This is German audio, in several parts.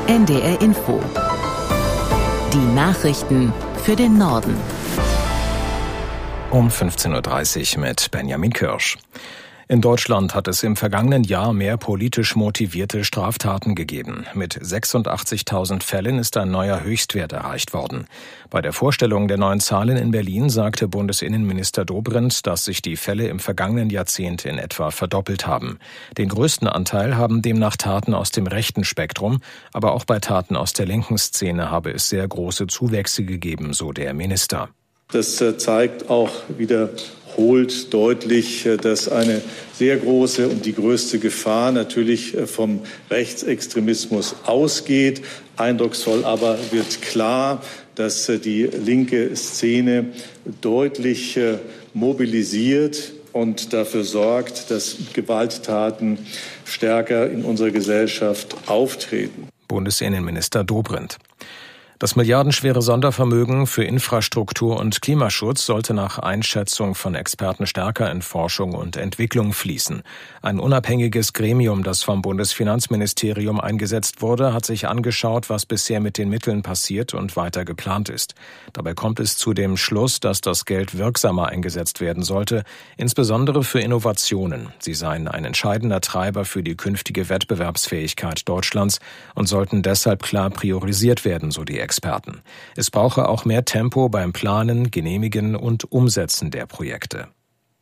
NDR Info. Die Nachrichten für den Norden. Um 15.30 Uhr mit Benjamin Kirsch. In Deutschland hat es im vergangenen Jahr mehr politisch motivierte Straftaten gegeben. Mit 86.000 Fällen ist ein neuer Höchstwert erreicht worden. Bei der Vorstellung der neuen Zahlen in Berlin sagte Bundesinnenminister Dobrindt, dass sich die Fälle im vergangenen Jahrzehnt in etwa verdoppelt haben. Den größten Anteil haben demnach Taten aus dem rechten Spektrum, aber auch bei Taten aus der linken Szene habe es sehr große Zuwächse gegeben, so der Minister. Das zeigt auch wiederholt deutlich, dass eine sehr große und die größte Gefahr natürlich vom Rechtsextremismus ausgeht. Eindrucksvoll aber wird klar, dass die linke Szene deutlich mobilisiert und dafür sorgt, dass Gewalttaten stärker in unserer Gesellschaft auftreten. Bundesinnenminister Dobrindt. Das milliardenschwere Sondervermögen für Infrastruktur und Klimaschutz sollte nach Einschätzung von Experten stärker in Forschung und Entwicklung fließen. Ein unabhängiges Gremium, das vom Bundesfinanzministerium eingesetzt wurde, hat sich angeschaut, was bisher mit den Mitteln passiert und weiter geplant ist. Dabei kommt es zu dem Schluss, dass das Geld wirksamer eingesetzt werden sollte, insbesondere für Innovationen. Sie seien ein entscheidender Treiber für die künftige Wettbewerbsfähigkeit Deutschlands und sollten deshalb klar priorisiert werden, so die Experten. Es brauche auch mehr Tempo beim Planen, Genehmigen und Umsetzen der Projekte.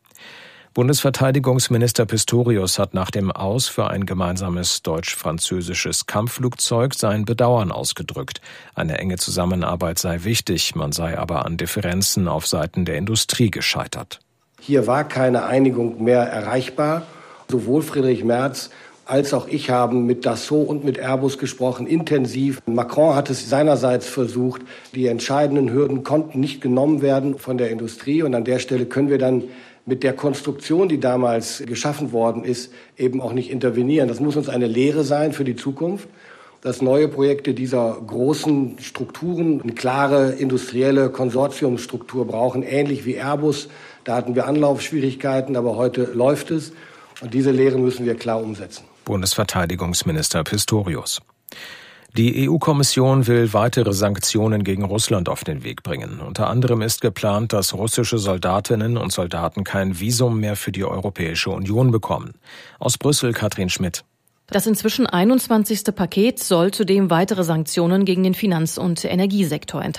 Bundesverteidigungsminister Pistorius hat nach dem Aus für ein gemeinsames deutsch-französisches Kampfflugzeug sein Bedauern ausgedrückt. Eine enge Zusammenarbeit sei wichtig, man sei aber an Differenzen auf Seiten der Industrie gescheitert. Hier war keine Einigung mehr erreichbar. Sowohl Friedrich Merz als auch ich haben mit Dassault und mit Airbus gesprochen, intensiv. Macron hat es seinerseits versucht. Die entscheidenden Hürden konnten nicht genommen werden von der Industrie. Und an der Stelle können wir dann mit der Konstruktion, die damals geschaffen worden ist, eben auch nicht intervenieren. Das muss uns eine Lehre sein für die Zukunft, dass neue Projekte dieser großen Strukturen eine klare industrielle Konsortiumsstruktur brauchen, ähnlich wie Airbus. Da hatten wir Anlaufschwierigkeiten, aber heute läuft es. Und diese Lehre müssen wir klar umsetzen. Bundesverteidigungsminister Pistorius. Die EU-Kommission will weitere Sanktionen gegen Russland auf den Weg bringen. Unter anderem ist geplant, dass russische Soldatinnen und Soldaten kein Visum mehr für die Europäische Union bekommen. Aus Brüssel Katrin Schmidt. Das inzwischen 21. Paket soll zudem weitere Sanktionen gegen den Finanz- und Energiesektor enthalten.